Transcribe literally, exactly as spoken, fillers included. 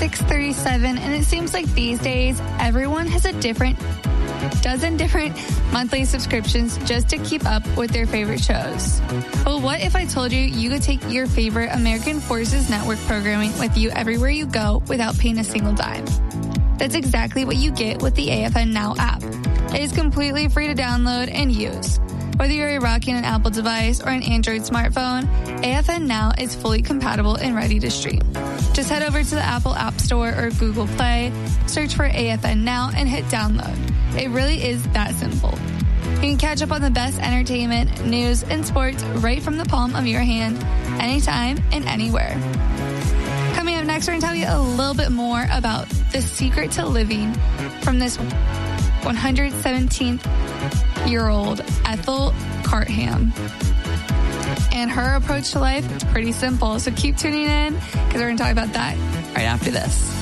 six thirty-seven, and it seems like these days everyone has a different dozen different monthly subscriptions just to keep up with their favorite shows. Well, what if I told you you could take your favorite American Forces Network programming with you everywhere you go without paying a single dime? That's exactly what you get with the A F N Now app. It is completely free to download and use. Whether you're rocking an Apple device or an Android smartphone, A F N Now is fully compatible and ready to stream. Just head over to the Apple App Store or Google Play, search for A F N Now, and hit download. It really is that simple. You can catch up on the best entertainment, news, and sports right from the palm of your hand, anytime and anywhere. Coming up next, we're going to tell you a little bit more about the secret to living from this one hundred seventeenth-year-old Ethel Cartham. And her approach to life is pretty simple. So keep tuning in because we're going to talk about that right after this.